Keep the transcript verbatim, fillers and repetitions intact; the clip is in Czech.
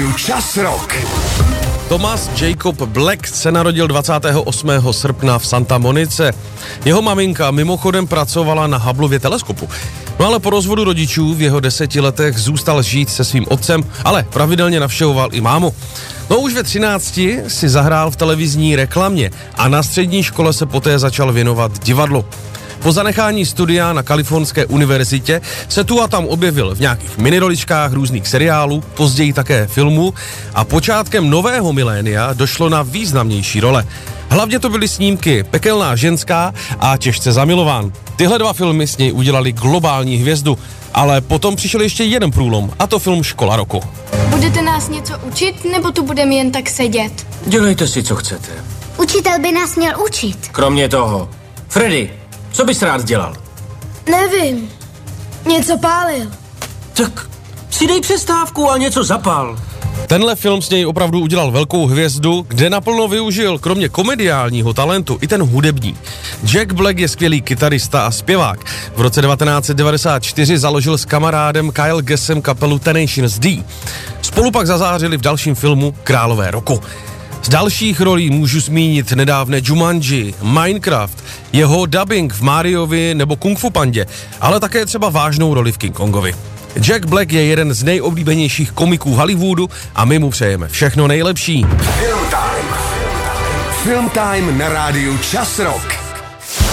rádiu Čas Rock. Thomas Jacob Black se narodil dvacátého osmého srpna v Santa Monice. Jeho maminka mimochodem pracovala na Hubbleově teleskopu. No ale po rozvodu rodičů v jeho deseti letech zůstal žít se svým otcem, ale pravidelně navštěvoval i mámu. No už ve třinácti si zahrál v televizní reklamě a na střední škole se poté začal věnovat divadlu. Po zanechání studia na Kalifornské univerzitě se tu a tam objevil v nějakých miniroličkách různých seriálů, později také filmů a počátkem nového milénia došlo na významnější role. Hlavně to byly snímky Pekelná ženská a Těžce zamilován. Tyhle dva filmy s něj udělali globální hvězdu, ale potom přišel ještě jeden průlom, a to film Škola roku. Budete nás něco učit, nebo tu budeme jen tak sedět? Dělejte si, co chcete. Učitel by nás měl učit. Kromě toho. Freddy, co bys rád dělal? Nevím. Něco pálil. Tak si dej přestávku a něco zapál. Tenhle film s něj opravdu udělal velkou hvězdu, kde naplno využil kromě komediálního talentu i ten hudební. Jack Black je skvělý kytarista a zpěvák. V roce devatenáct set devadesát čtyři založil s kamarádem Kyle Gassem kapelu Tenacious D. Spolu pak zazářili v dalším filmu Králové roku. Z dalších rolí můžu zmínit nedávné Jumanji, Minecraft, jeho dubbing v Mariovi nebo Kung Fu Pandě, ale také třeba vážnou roli v King Kongovi. Jack Black je jeden z nejoblíbenějších komiků Hollywoodu a my mu přejeme všechno nejlepší. Film Time. Film Time na rádiu Čas Rock.